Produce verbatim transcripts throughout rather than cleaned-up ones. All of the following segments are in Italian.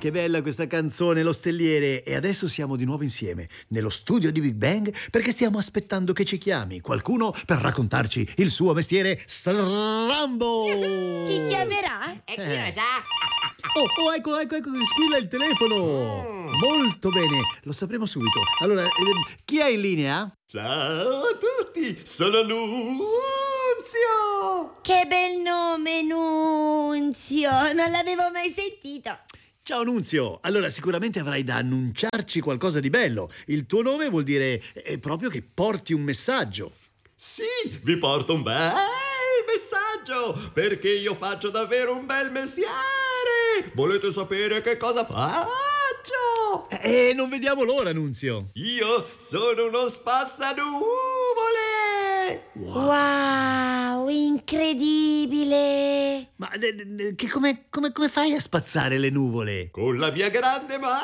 che bella questa canzone, Lo Stelliere. E adesso siamo di nuovo insieme, nello studio di Big Bang, perché stiamo aspettando che ci chiami qualcuno per raccontarci il suo mestiere strambo. Chi chiamerà? E chi lo sa? Oh, oh, ecco, ecco, ecco, squilla il telefono. Mm. Molto bene, lo sapremo subito. Allora, eh, chi è in linea? Ciao a tutti, sono Nunzio. Che bel nome, Nunzio, non l'avevo mai sentito. Ciao Nunzio, allora sicuramente avrai da annunciarci qualcosa di bello. Il tuo nome vuol dire eh, proprio che porti un messaggio. Sì, vi porto un bel messaggio, perché io faccio davvero un bel mestiere. Volete sapere che cosa faccio? Eh, non vediamo l'ora, Nunzio. Io sono uno spazzanuvole. Wow, wow, incredibile. Ma de, de, che come, come, come fai a spazzare le nuvole? Con la mia grande macchina.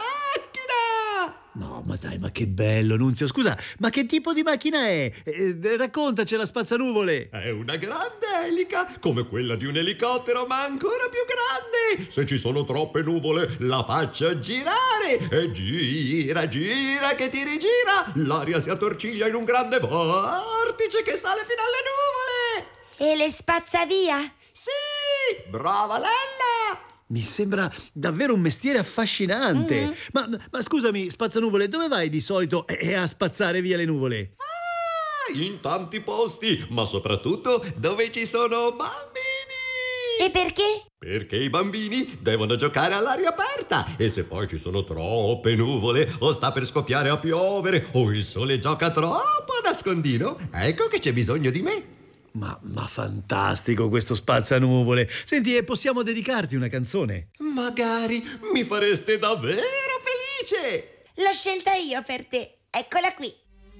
No, ma dai, ma che bello, Nunzio. Scusa, ma che tipo di macchina è? Eh, raccontacela, spazzanuvole. È una grande elica, come quella di un elicottero, ma ancora più grande. Se ci sono troppe nuvole, la faccio girare. E gira, gira, che ti rigira. L'aria si attorciglia in un grande vortice che sale fino alle nuvole. E le spazza via? Sì, brava Lella. Mi sembra davvero un mestiere affascinante. Mm-hmm. Ma, ma scusami, spazzanuvole, dove vai di solito eh, a spazzare via le nuvole? Ah, in tanti posti, ma soprattutto dove ci sono bambini. E perché? Perché i bambini devono giocare all'aria aperta. E se poi ci sono troppe nuvole, o sta per scoppiare a piovere, o il sole gioca troppo a nascondino, ecco che c'è bisogno di me. Ma, ma fantastico questo spazzanuvole. Senti, e possiamo dedicarti una canzone? Magari mi fareste davvero felice. L'ho scelta io per te. Eccola qui.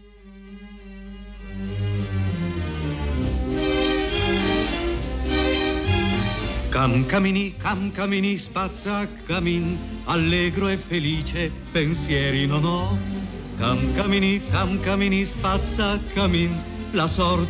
Cam camini, cam camini, spazza camin, allegro e felice, pensieri non ho. Cam camini, cam camini, spazza camin, la sorte